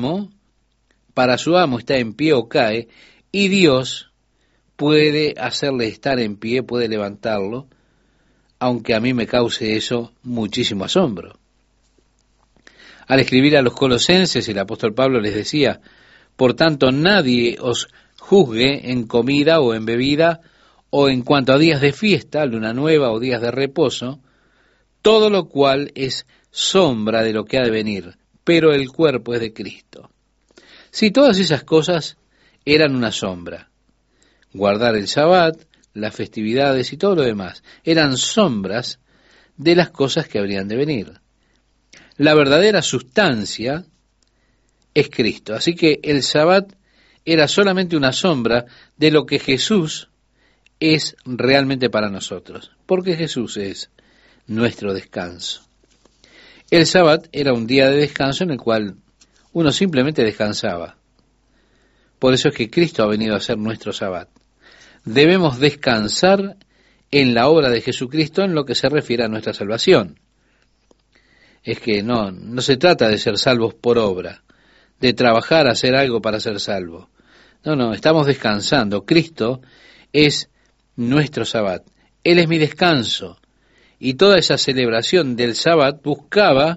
para su amo está en pie o cae, y Dios puede hacerle estar en pie, puede levantarlo, aunque a mí me cause eso muchísimo asombro. Al escribir a los colosenses, el apóstol Pablo les decía: por tanto, nadie os juzgue en comida o en bebida, o en cuanto a días de fiesta, luna nueva o días de reposo, todo lo cual es sombra de lo que ha de venir, pero el cuerpo es de Cristo. Si todas esas cosas eran una sombra, guardar el Sabbat, las festividades y todo lo demás, eran sombras de las cosas que habrían de venir. La verdadera sustancia es Cristo. Así que el Sabbat era solamente una sombra de lo que Jesús es realmente para nosotros, porque Jesús es nuestro descanso. El Sabbat era un día de descanso en el cual uno simplemente descansaba. Por eso es que Cristo ha venido a ser nuestro Sabbat. Debemos descansar en la obra de Jesucristo en lo que se refiere a nuestra salvación. Es que no se trata de ser salvos por obra, de trabajar, hacer algo para ser salvo. No, estamos descansando. Cristo es nuestro Sabbat. Él es mi descanso. Y toda esa celebración del Sabbat buscaba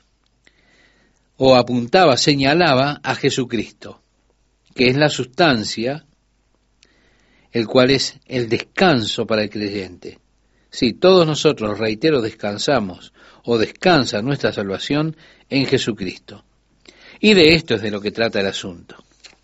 o apuntaba, señalaba a Jesucristo, que es la sustancia, el cual es el descanso para el creyente. Sí, todos nosotros, reitero, descansamos o descansa nuestra salvación en Jesucristo. Y de esto es de lo que trata el asunto.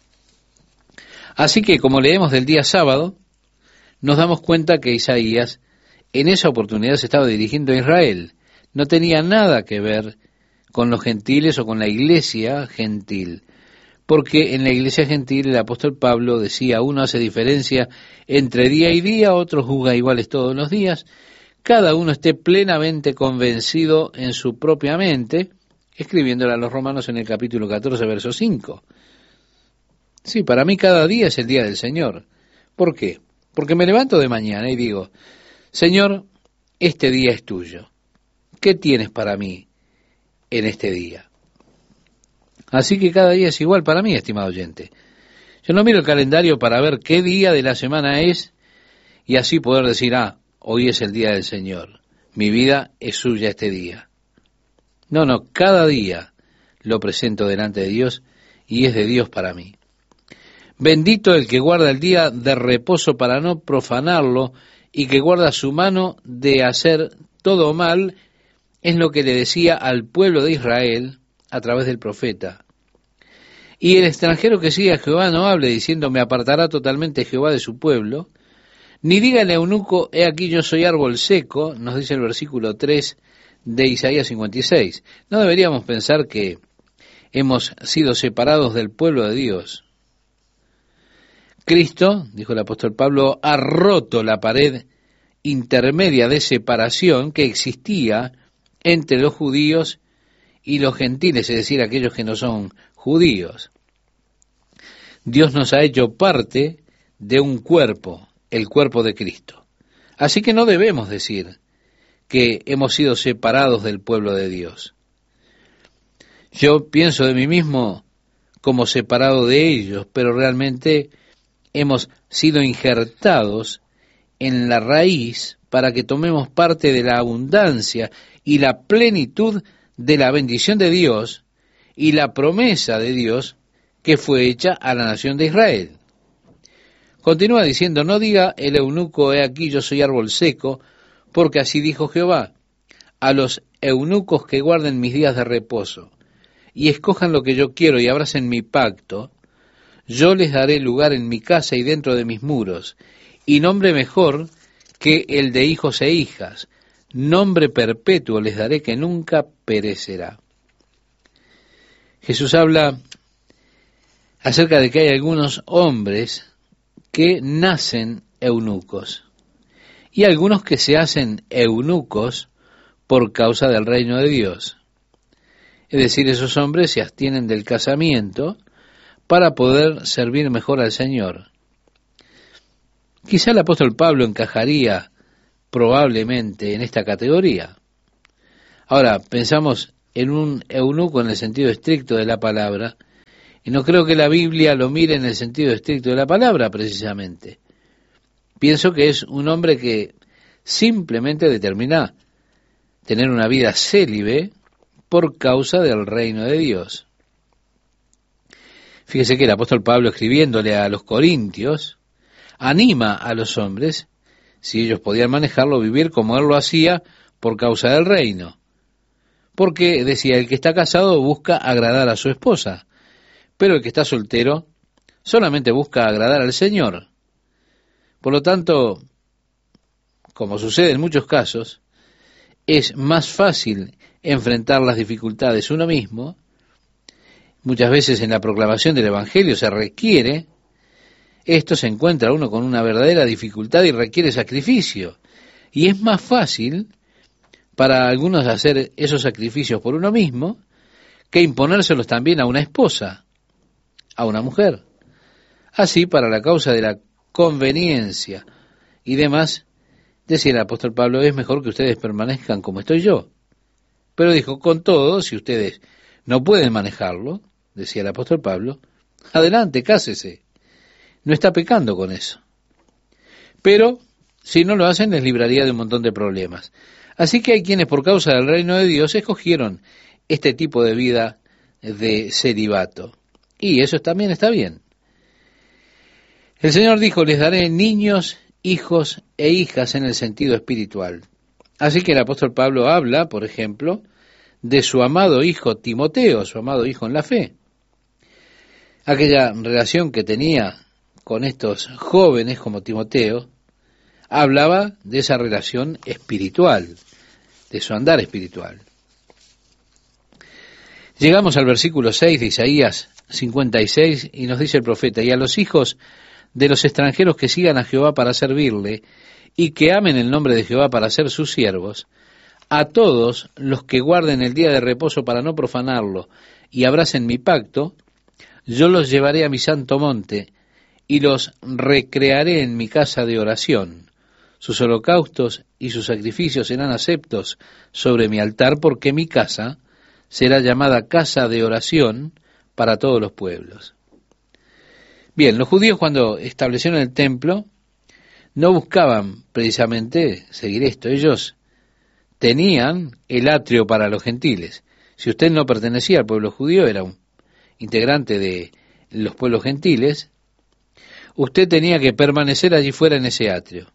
Así que, como leemos del día sábado, nos damos cuenta que Isaías en esa oportunidad se estaba dirigiendo a Israel. No tenía nada que ver con los gentiles o con la iglesia gentil, porque en la iglesia gentil el apóstol Pablo decía: uno hace diferencia entre día y día, otro juzga iguales todos los días, cada uno esté plenamente convencido en su propia mente, escribiéndole a los romanos en el capítulo 14, verso 5. Sí, para mí cada día es el día del Señor. ¿Por qué? Porque me levanto de mañana y digo: Señor, este día es tuyo. ¿Qué tienes para mí en este día? Así que cada día es igual para mí, estimado oyente. Yo no miro el calendario para ver qué día de la semana es y así poder decir: hoy es el día del Señor. Mi vida es suya este día. No, cada día lo presento delante de Dios y es de Dios para mí. Bendito el que guarda el día de reposo para no profanarlo y que guarda su mano de hacer todo mal, es lo que le decía al pueblo de Israel a través del profeta. Y el extranjero que sigue a Jehová no hable diciendo: me apartará totalmente Jehová de su pueblo, ni diga el eunuco: he aquí yo soy árbol seco, nos dice el versículo 3 de Isaías 56. No deberíamos pensar que hemos sido separados del pueblo de Dios. Cristo, dijo el apóstol Pablo, ha roto la pared intermedia de separación que existía entre los judíos y los gentiles, es decir, aquellos que no son judíos. Dios nos ha hecho parte de un cuerpo, el cuerpo de Cristo. Así que no debemos decir que hemos sido separados del pueblo de Dios. Yo pienso de mí mismo como separado de ellos, pero realmente hemos sido injertados en la raíz para que tomemos parte de la abundancia y la plenitud de la bendición de Dios y la promesa de Dios que fue hecha a la nación de Israel. Continúa diciendo: no diga el eunuco: he aquí yo soy árbol seco, porque así dijo Jehová: a los eunucos que guarden mis días de reposo y escojan lo que yo quiero y abracen mi pacto, yo les daré lugar en mi casa y dentro de mis muros, y nombre mejor que el de hijos e hijas, nombre perpetuo les daré que nunca perecerá. Jesús habla acerca de que hay algunos hombres que nacen eunucos y algunos que se hacen eunucos por causa del reino de Dios. Es decir, esos hombres se abstienen del casamiento para poder servir mejor al Señor. Quizá el apóstol Pablo encajaría probablemente en esta categoría. Ahora, pensamos en un eunuco en el sentido estricto de la palabra, Y no creo que la Biblia lo mire en el sentido estricto de la palabra, precisamente. Pienso que es un hombre que simplemente determina tener una vida célibe por causa del reino de Dios. Fíjese que el apóstol Pablo, escribiéndole a los corintios, anima a los hombres, si ellos podían manejarlo, vivir como él lo hacía por causa del reino. Porque, decía, el que está casado busca agradar a su esposa, pero el que está soltero solamente busca agradar al Señor. Por lo tanto, como sucede en muchos casos, es más fácil enfrentar las dificultades uno mismo. Muchas veces en la proclamación del Evangelio se requiere, esto se encuentra uno con una verdadera dificultad y requiere sacrificio. Y es más fácil para algunos hacer esos sacrificios por uno mismo que imponérselos también a una esposa, a una mujer. Así, para la causa de la conveniencia y demás, decía el apóstol Pablo, es mejor que ustedes permanezcan como estoy yo. Pero dijo, con todo, si ustedes no pueden manejarlo, decía el apóstol Pablo, adelante, cásese. No está pecando con eso. Pero, si no lo hacen, les libraría de un montón de problemas. Así que hay quienes, por causa del reino de Dios, escogieron este tipo de vida de celibato. Y eso también está bien. El Señor dijo, les daré niños, hijos e hijas en el sentido espiritual. Así que el apóstol Pablo habla, por ejemplo, de su amado hijo Timoteo, su amado hijo en la fe. Aquella relación que tenía con estos jóvenes como Timoteo, hablaba de esa relación espiritual, de su andar espiritual. Llegamos al versículo 6 de Isaías 56 y nos dice el profeta, y a los hijos de los extranjeros que sigan a Jehová para servirle y que amen el nombre de Jehová para ser sus siervos, a todos los que guarden el día de reposo para no profanarlo y abracen mi pacto, yo los llevaré a mi santo monte y los recrearé en mi casa de oración. Sus holocaustos y sus sacrificios serán aceptos sobre mi altar, porque mi casa será llamada casa de oración para todos los pueblos. Bien, los judíos cuando establecieron el templo no buscaban precisamente seguir esto. Ellos tenían el atrio para los gentiles. Si usted no pertenecía al pueblo judío, era un integrante de los pueblos gentiles, usted tenía que permanecer allí fuera en ese atrio.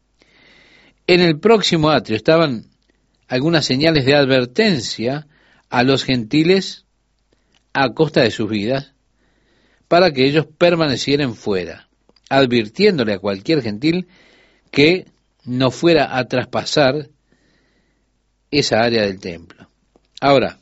En el próximo atrio estaban algunas señales de advertencia a los gentiles a costa de sus vidas, para que ellos permanecieran fuera, advirtiéndole a cualquier gentil que no fuera a traspasar esa área del templo. Ahora,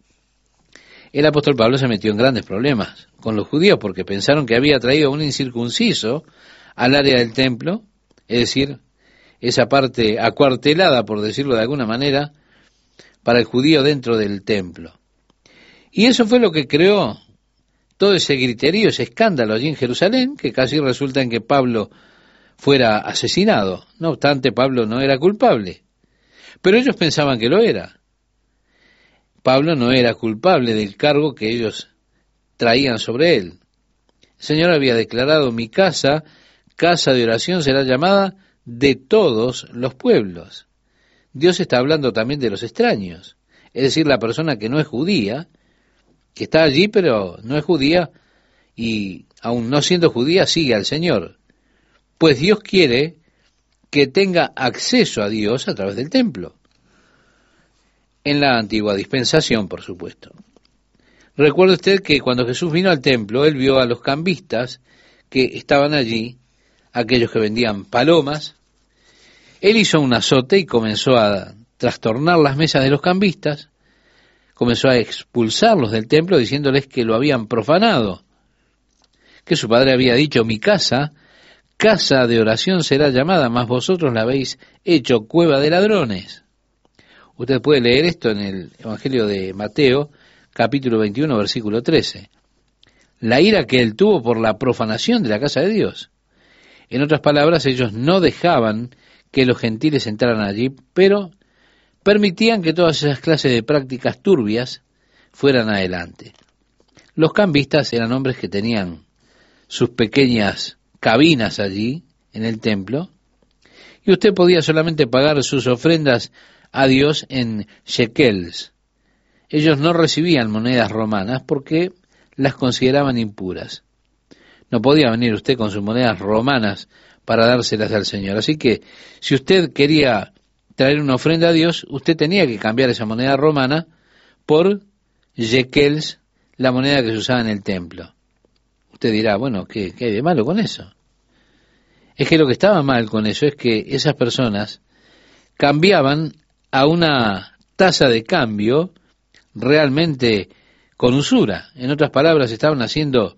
el apóstol Pablo se metió en grandes problemas con los judíos porque pensaron que había traído un incircunciso al área del templo, es decir, esa parte acuartelada, por decirlo de alguna manera, para el judío dentro del templo. Y eso fue lo que creó todo ese griterío, ese escándalo allí en Jerusalén, que casi resulta en que Pablo fuera asesinado. No obstante, Pablo no era culpable, pero ellos pensaban que lo era. Pablo no era culpable del cargo que ellos traían sobre él. El Señor había declarado, mi casa, casa de oración, será llamada de todos los pueblos. Dios está hablando también de los extraños, es decir, la persona que no es judía, que está allí pero no es judía y aun no siendo judía sigue al Señor. Pues Dios quiere que tenga acceso a Dios a través del templo. En la antigua dispensación, por supuesto. Recuerde usted que cuando Jesús vino al templo, Él vio a los cambistas que estaban allí, aquellos que vendían palomas. Él hizo un azote y comenzó a trastornar las mesas de los cambistas, comenzó a expulsarlos del templo diciéndoles que lo habían profanado, que su padre había dicho, mi casa, casa de oración será llamada, mas vosotros la habéis hecho cueva de ladrones. Usted puede leer esto en el Evangelio de Mateo, capítulo 21, versículo 13. La ira que él tuvo por la profanación de la casa de Dios. En otras palabras, ellos no dejaban que los gentiles entraran allí, pero permitían que todas esas clases de prácticas turbias fueran adelante. Los cambistas eran hombres que tenían sus pequeñas cabinas allí en el templo, y usted podía solamente pagar sus ofrendas a Dios en shekels. Ellos no recibían monedas romanas porque las consideraban impuras. No podía venir usted con sus monedas romanas para dárselas al Señor. Así que si usted quería traer una ofrenda a Dios, usted tenía que cambiar esa moneda romana por shekels, la moneda que se usaba en el templo. Usted dirá, bueno, ¿qué hay de malo con eso? Es que lo que estaba mal con eso es que esas personas cambiaban a una tasa de cambio realmente con usura. En otras palabras, estaban haciendo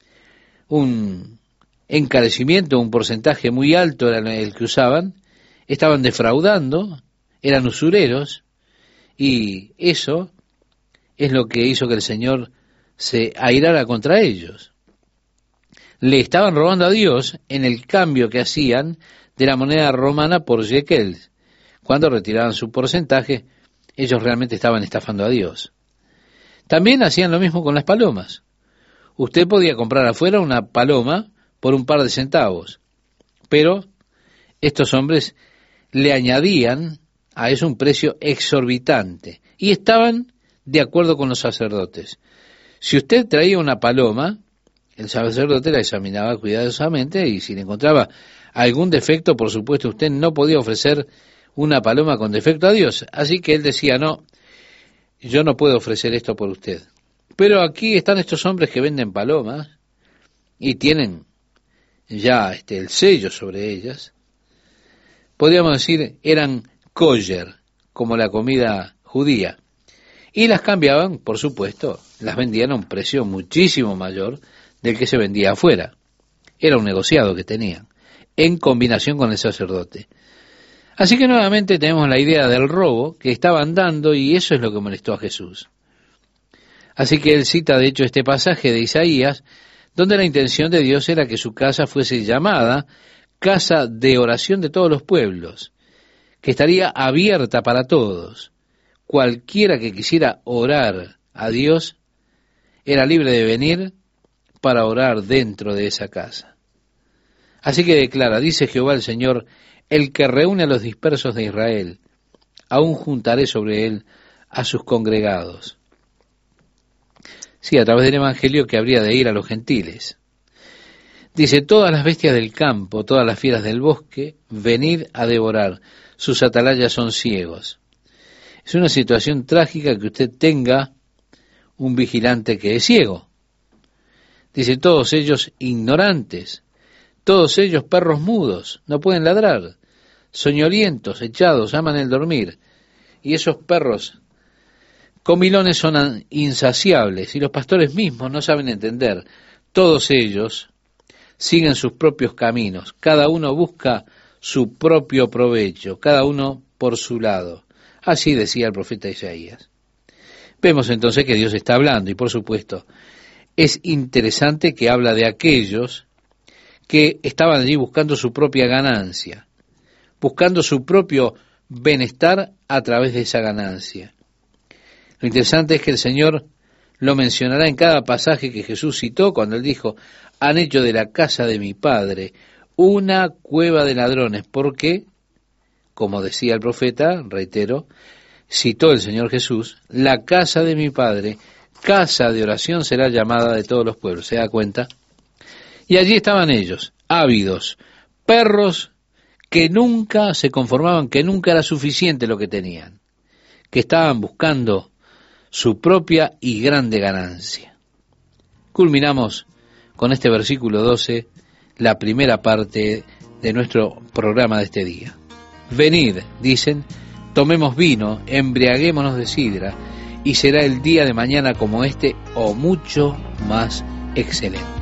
un encarecimiento, un porcentaje muy alto era el que usaban, estaban defraudando, eran usureros, y eso es lo que hizo que el Señor se airara contra ellos. Le estaban robando a Dios en el cambio que hacían de la moneda romana por shekels. Cuando retiraban su porcentaje, ellos realmente estaban estafando a Dios. También hacían lo mismo con las palomas. Usted podía comprar afuera una paloma por un par de centavos, pero estos hombres le añadían a eso un precio exorbitante y estaban de acuerdo con los sacerdotes. Si usted traía una paloma, el sacerdote la examinaba cuidadosamente y si le encontraba algún defecto, por supuesto, usted no podía ofrecer una paloma con defecto a Dios. Así que él decía, no, yo no puedo ofrecer esto por usted. Pero aquí están estos hombres que venden palomas y tienen ya el sello sobre ellas. Podríamos decir, eran kosher, como la comida judía. Y las cambiaban, por supuesto, las vendían a un precio muchísimo mayor del que se vendía afuera. Era un negociado que tenían, en combinación con el sacerdote. Así que nuevamente tenemos la idea del robo que estaban dando y eso es lo que molestó a Jesús. Así que él cita de hecho este pasaje de Isaías, donde la intención de Dios era que su casa fuese llamada casa de oración de todos los pueblos, que estaría abierta para todos. Cualquiera que quisiera orar a Dios era libre de venir para orar dentro de esa casa. Así que declara, dice Jehová el Señor, el que reúne a los dispersos de Israel, aún juntaré sobre él a sus congregados. Sí, a través del Evangelio que habría de ir a los gentiles. Dice, todas las bestias del campo, todas las fieras del bosque, venid a devorar, sus atalayas son ciegos. Es una situación trágica que usted tenga un vigilante que es ciego. Dice, todos ellos ignorantes, todos ellos perros mudos, no pueden ladrar, soñolientos, echados, aman el dormir. Y esos perros comilones son insaciables y los pastores mismos no saben entender. Todos ellos siguen sus propios caminos, cada uno busca su propio provecho, cada uno por su lado. Así decía el profeta Isaías. Vemos entonces que Dios está hablando y por supuesto es interesante que habla de aquellos que estaban allí buscando su propia ganancia, buscando su propio bienestar a través de esa ganancia. Lo interesante es que el Señor lo mencionará en cada pasaje que Jesús citó cuando él dijo, han hecho de la casa de mi Padre una cueva de ladrones, porque, como decía el profeta, reitero, citó el Señor Jesús, la casa de mi Padre, casa de oración será llamada de todos los pueblos, ¿se da cuenta? Y allí estaban ellos, ávidos, perros que nunca se conformaban, que nunca era suficiente lo que tenían, que estaban buscando su propia y grande ganancia. Culminamos con este versículo 12, la primera parte de nuestro programa de este día. Venid, dicen, tomemos vino, embriaguémonos de sidra, y será el día de mañana como este, o mucho más excelente.